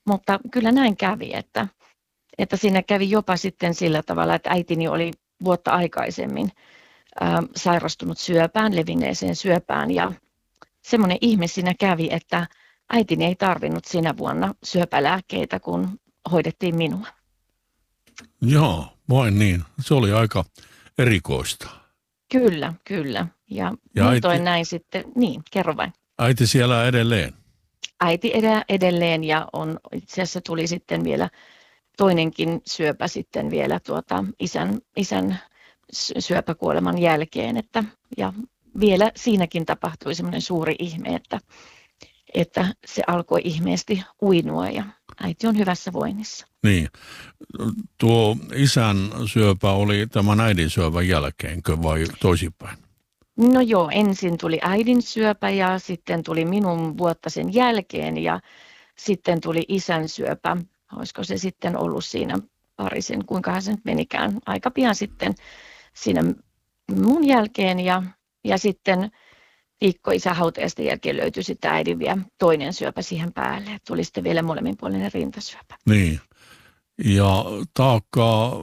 Mutta kyllä näin kävi, että siinä kävi jopa sitten sillä tavalla, että äitini oli vuotta aikaisemmin sairastunut syöpään, levinneeseen syöpään. Ja semmoinen ihme siinä kävi, että äitini ei tarvinnut sinä vuonna syöpälääkkeitä, kun hoidettiin minua. Joo, vain niin. Se oli aika erikoista. Kyllä, kyllä. Ja Ja muutoin näin sitten, niin, kerro vain. äiti siellä edelleen. Äiti edelleen ja itse asiassa tuli sitten vielä toinenkin syöpä sitten vielä isän syöpäkuoleman jälkeen. Ja vielä siinäkin tapahtui semmoinen suuri ihme, että se alkoi ihmeesti uinua ja äiti on hyvässä voinnissa. Niin. Tuo isän syöpä oli tämän äidin syövän jälkeenkö vai toisinpäin? No joo, ensin tuli äidin syöpä ja sitten tuli minun vuotta sen jälkeen ja sitten tuli isän syöpä. Olisiko se sitten ollut siinä parisen, kuinkahan se nyt menikään, aika pian sitten siinä mun jälkeen ja sitten viikko isän hautajaisten jälkeen löytyi sitten äidin vielä toinen syöpä siihen päälle. Tuli sitten vielä molemminpuolinen rintasyöpä. Niin. Ja taakkaa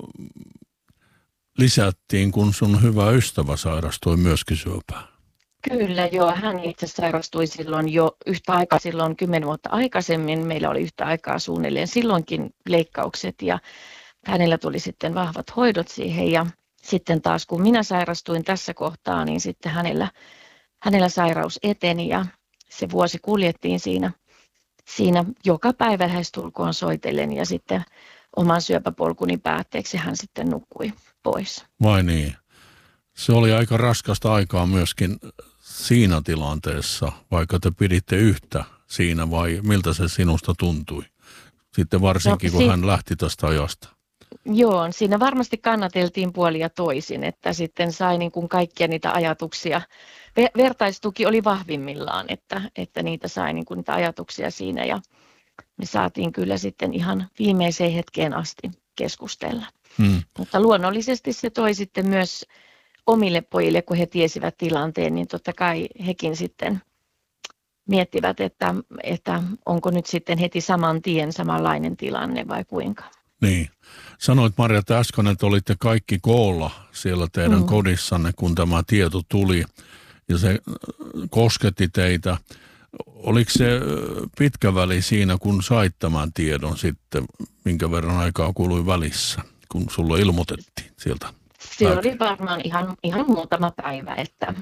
lisättiin, kun sun hyvä ystävä sairastui myöskin syöpään. Kyllä joo, hän itse sairastui silloin jo yhtä aikaa, silloin 10 vuotta aikaisemmin. Meillä oli yhtä aikaa suunnilleen silloinkin leikkaukset ja hänellä tuli sitten vahvat hoidot siihen ja sitten taas kun minä sairastuin tässä kohtaa, niin sitten hänellä sairaus eteni ja se vuosi kuljettiin siinä joka päivä lähestulkoon soitellen ja sitten oman syöpäpolkuni päätteeksi hän sitten nukkui pois. Vai niin? Se oli aika raskasta aikaa myöskin siinä tilanteessa, vaikka te piditte yhtä siinä vai miltä se sinusta tuntui? Sitten varsinkin, kun hän lähti tästä ajasta. Joo, siinä varmasti kannateltiin puolin ja toisin, että sitten sai niin kuin kaikkia niitä ajatuksia. Vertaistuki oli vahvimmillaan, että niitä sai niin kuin niitä ajatuksia siinä ja me saatiin kyllä sitten ihan viimeiseen hetkeen asti keskustella. Mutta luonnollisesti se toi sitten myös omille pojille, kun he tiesivät tilanteen, niin totta kai hekin sitten miettivät, että onko nyt sitten heti saman tien samanlainen tilanne vai kuinka. Niin. Sanoit Marjatta äsken, että olitte kaikki koolla siellä teidän kodissanne, kun tämä tieto tuli ja se kosketti teitä. Oliko se pitkä väli siinä, kun sait tämän tiedon sitten, minkä verran aikaa kului välissä, kun sulle ilmoitettiin sieltä? Se oli varmaan ihan muutama päivä, että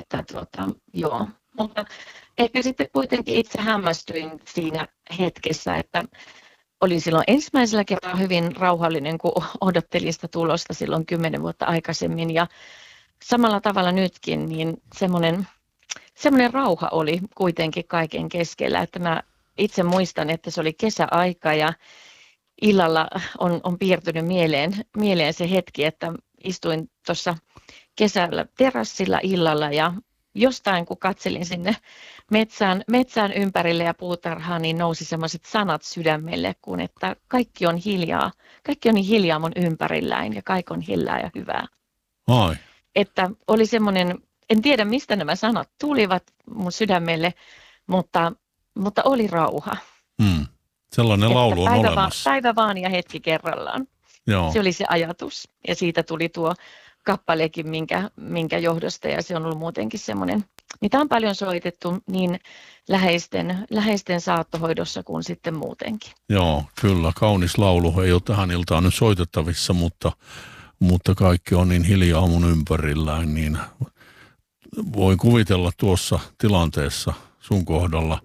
joo. Mutta ehkä sitten kuitenkin itse hämmästyin siinä hetkessä, että olin silloin ensimmäisellä kertaa hyvin rauhallinen, kun odottelin sitä tulosta silloin 10 vuotta aikaisemmin. Ja samalla tavalla nytkin, niin semmoinen rauha oli kuitenkin kaiken keskellä. Että mä itse muistan, että se oli kesäaika ja illalla on piirtynyt mieleen se hetki, että istuin tuossa kesällä terassilla illalla ja jostain kun katselin sinne metsään ympärille ja puutarhaan, niin nousi sellaiset sanat sydämelle, kun että kaikki on hiljaa. Kaikki on niin hiljaa mun ympärilläin ja kaikki on hiljaa ja hyvää. Ai. Että oli semmoinen, en tiedä mistä nämä sanat tulivat mun sydämelle, mutta oli rauha. Sellainen että laulu on olemassa. Päivä vaan ja hetki kerrallaan. Joo. Se oli se ajatus ja siitä tuli tuo kappaleekin, minkä johdosta ja se on ollut muutenkin semmoinen, mitä on paljon soitettu niin läheisten saattohoidossa kuin sitten muutenkin. Joo, kyllä. Kaunis laulu ei ole tähän iltaan nyt soitettavissa, mutta kaikki on niin hiljaa mun ympärillään, niin voin kuvitella tuossa tilanteessa sun kohdalla.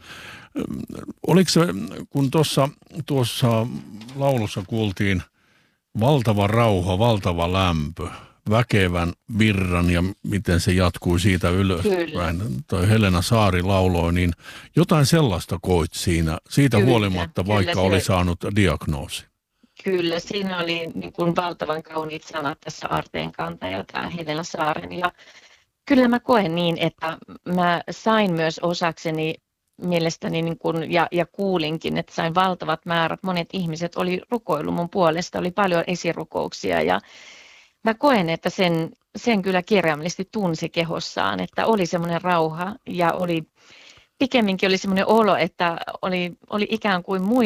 Oliko se, kun tuossa laulussa kuultiin valtava rauha, valtava lämpö, väkevän virran ja miten se jatkui siitä ylöspäin. Toi Helena Saari lauloi, niin jotain sellaista koit siinä, siitä kyllä, huolimatta, vaikka oli saanut diagnoosi. Kyllä, siinä oli niin kuin valtavan kauniit sanat tässä Aarteen kantaja, tämä Helena Saaren. Ja kyllä mä koen niin, että mä sain myös osakseni mielestäni niin kuin, ja kuulinkin, että sain valtavat määrät. Monet ihmiset oli rukoillut mun puolesta, oli paljon esirukouksia ja mä koen, että sen kyllä kirjaimellisesti tunsi kehossaan, että oli semmoinen rauha ja pikemminkin oli semmoinen olo, että oli ikään kuin